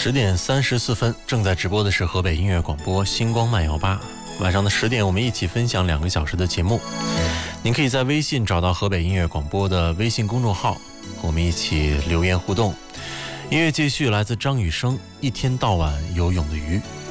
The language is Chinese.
10:34，正在直播的是河北音乐广播星光慢摇吧。晚上的10点，我们一起分享2个小时的节目。您可以在微信找到河北音乐广播的微信公众号，和我们一起留言互动。音乐继续，来自张雨生《一天到晚游泳的鱼》。